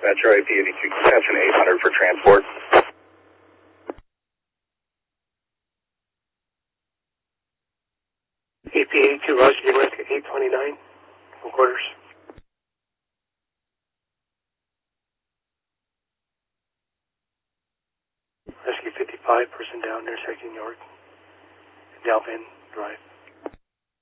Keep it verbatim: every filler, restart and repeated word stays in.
Metro A P eighty-two, extension eight hundred for transport. A P eighty-two, Roger, you're with eight twenty-nine, from quarters. Rescue fifty-five, person down, intersecting York, Dalvin Drive.